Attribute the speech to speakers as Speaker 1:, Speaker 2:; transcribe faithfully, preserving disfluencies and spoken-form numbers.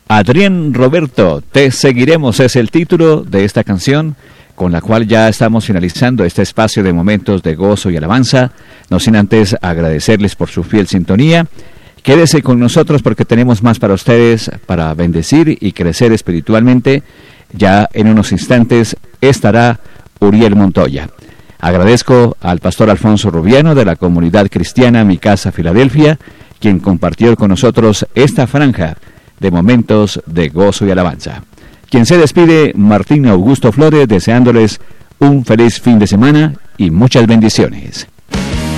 Speaker 1: Adrián Roberto, Te Seguiremos es el título de esta canción, con la cual ya estamos finalizando este espacio de momentos de gozo y alabanza, no sin antes agradecerles por su fiel sintonía. Quédese con nosotros porque tenemos más para ustedes, para bendecir y crecer espiritualmente. Ya en unos instantes estará Uriel Montoya. Agradezco al pastor Alfonso Rubiano de la Comunidad Cristiana Mi Casa Filadelfia, quien compartió con nosotros esta franja de momentos de gozo y alabanza. Quien se despide, Martín Augusto Flores, deseándoles un feliz fin de semana y muchas bendiciones.